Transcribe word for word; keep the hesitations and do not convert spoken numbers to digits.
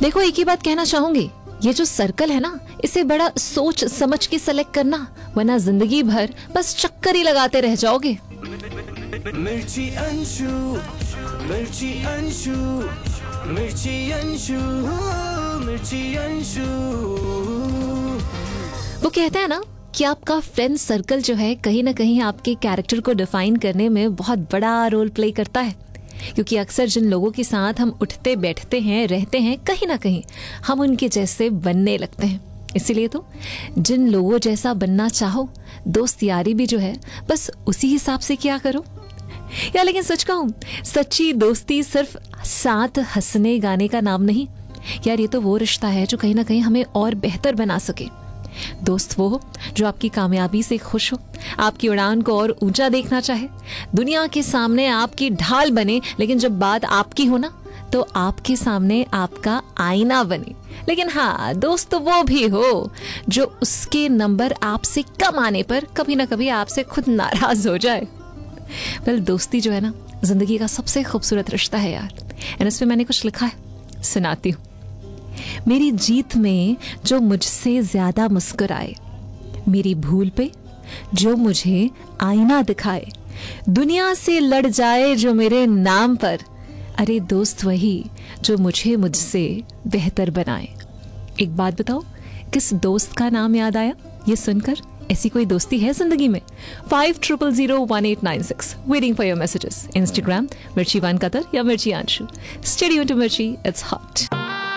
देखो, एक ही बात कहना चाहूंगी, ये जो सर्कल है ना, इसे बड़ा सोच समझ के सेलेक्ट करना, वरना जिंदगी भर बस चक्कर ही लगाते रह जाओगे। मिर्ची अंशु, मिर्ची अंशु, मिर्ची अंशु, मिर्ची अंशु। वो कहते हैं ना कि आपका फ्रेंड सर्कल जो है कहीं ना कहीं आपके कैरेक्टर को डिफाइन करने में बहुत बड़ा रोल प्ले करता है, क्योंकि अक्सर जिन लोगों के साथ हम उठते बैठते हैं, रहते हैं, कहीं ना कहीं हम उनके जैसे बनने लगते हैं। इसीलिए तो जिन लोगों जैसा बनना चाहो, दोस्त यारी भी जो है बस उसी हिसाब से किया करो यार। लेकिन सच कहूं, सच्ची दोस्ती सिर्फ साथ हंसने गाने का नाम नहीं यार, ये तो वो रिश्ता है जो कहीं ना कहीं हमें और बेहतर बना सके। दोस्त वो हो जो आपकी कामयाबी से खुश हो, आपकी उड़ान को और ऊंचा देखना चाहे, दुनिया के सामने आपकी ढाल बने, लेकिन जब बात आपकी हो ना तो आपके सामने आपका आईना बने। लेकिन हाँ, दोस्त तो वो भी हो जो उसके नंबर आपसे कम आने पर कभी ना कभी आपसे खुद नाराज हो जाए। वेल, दोस्ती जो है ना, जिंदगी का सबसे खूबसूरत रिश्ता है यार। एंड इसमें मैंने कुछ लिखा है, सुनाती हूँ। मेरी जीत में जो मुझसे ज्यादा मुस्कुराए, मेरी भूल पे जो मुझे आईना दिखाए, दुनिया से लड़ जाए जो मेरे नाम पर, अरे दोस्त वही जो मुझे मुझसे बेहतर बनाए। एक बात बताओ, किस दोस्त का नाम याद आया ये सुनकर? ऐसी कोई दोस्ती है जिंदगी में? Five triple zero one eight nine six waiting for your messages. Instagram मिर्ची वन कतर या मिर्ची अंशु। स्टे ट्यून्ड टू मिर्ची, इट्स हॉट।